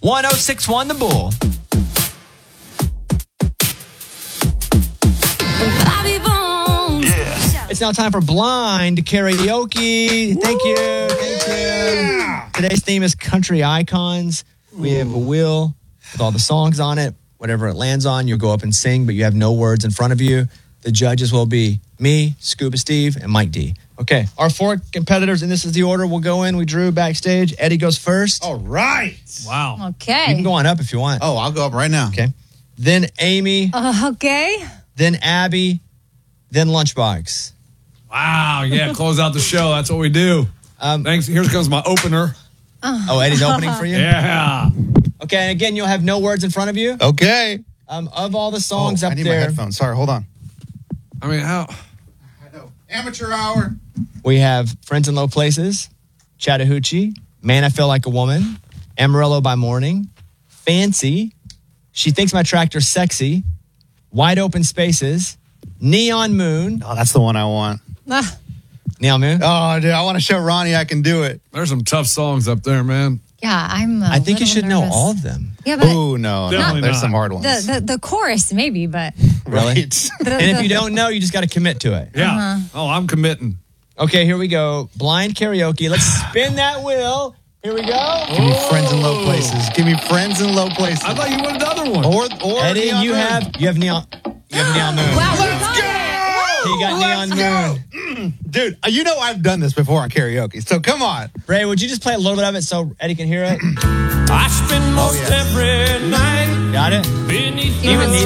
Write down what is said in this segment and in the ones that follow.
1061 The Bull. It's now time for blind karaoke. Thank you. Today's theme is country icons. We have a wheel with all the songs on it. Whatever it lands on, you'll go up and sing, but you have no words in front of you. The judges will be me, Scuba Steve, and Mike D. Okay, our 4 competitors, and this is the order we'll go in. We drew backstage. Eddie goes first. All right. Wow. Okay. You can go on up if you want. Oh, I'll go up right now. Okay. Then Amy. Okay. Then Abby. Then Lunchbox. Wow. Yeah, close out the show. That's what we do. Thanks. Here comes my opener. Oh, Eddie's opening for you? Yeah. Okay, and again, you'll have no words in front of you. Okay. Of all the songs up I need there, my headphones. Sorry, hold on. I mean, how? I know. Amateur hour. we have Friends in Low Places, Chattahoochee, Man, I Feel Like a Woman, Amarillo by Morning, Fancy, She Thinks My Tractor's Sexy, Wide Open Spaces, Neon Moon. Oh, that's the one I want. Neon Moon? Oh, dude, I want to show Ronnie I can do it. There's some tough songs up there, man. Yeah, I think you should know all of them. Yeah, but Ooh, no. Definitely There's not. some hard ones. the chorus maybe, but Really? Right. And if you don't know, you just got to commit to it. Yeah. Oh, I'm committing. Okay, here we go. Blind karaoke. Let's spin that wheel. Here we go. Give me Friends in Low Places. Give me Friends in Low Places. I thought you wanted the other one. Or Eddie, Neon you Moon. have Neon Moon. wow, Let's go! You got Neon Moon. Dude, you know I've done this before on karaoke, so come on. Ray, would you just play a little bit of it so Eddie can hear it? I spend most every night Got it? beneath Even the need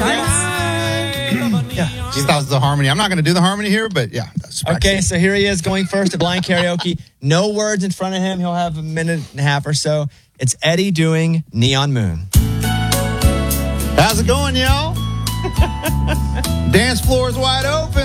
sky. Yeah, just that was the harmony. I'm not going to do the harmony here, but yeah. That's Okay, so here he is going first to blind karaoke. No words in front of him. He'll have a minute and a half or so. It's Eddie doing Neon Moon. How's it going, y'all? Dance floor is wide open.